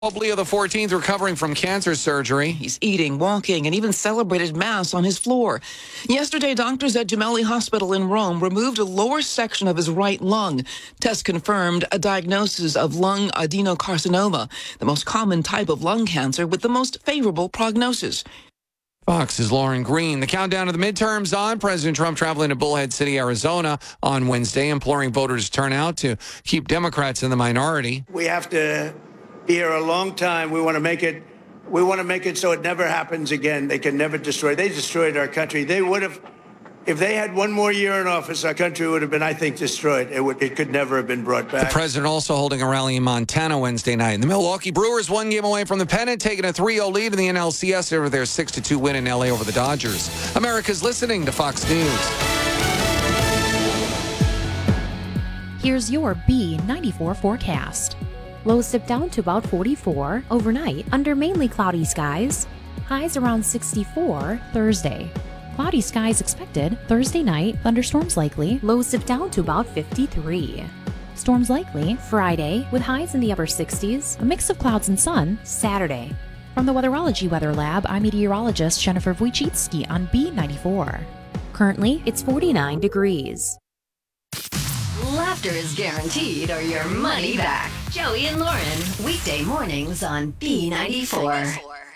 Pope Leo XIV recovering from cancer surgery. He's eating, walking, and even celebrated Mass on his floor. Yesterday, doctors at Gemelli Hospital in Rome removed a lower section of his right lung. Tests confirmed a diagnosis of lung adenocarcinoma, the most common type of lung cancer with the most favorable prognosis. Fox's Lauren Green. The countdown to the midterms on. President Trump traveling to Bullhead City, Arizona on Wednesday, imploring voters to turn out to keep Democrats in the minority. We have to be here a long time. We want to make it so it never happens again. They can never destroy. They destroyed our country. They would have, if they had one more year in office, our country would have been, I think, destroyed. It could never have been brought back. The president also holding a rally in Montana Wednesday night. And the Milwaukee Brewers one game away from the pennant, taking a 3-0 lead in the NLCS over their 6-2 win in LA over the Dodgers. America's listening to Fox News. Here's your B94 forecast. Lows dip down to about 44 overnight under mainly cloudy skies. Highs around 64 Thursday. Cloudy skies expected Thursday night, thunderstorms likely. Lows dip down to about 53. Storms likely Friday with highs in the upper 60s, a mix of clouds and sun Saturday. From the Weatherology Weather Lab, I'm meteorologist Jennifer Wojcicki on B94. Currently, it's 49 degrees. Laughter is guaranteed or your money back. Joey and Lauren, weekday mornings on B94.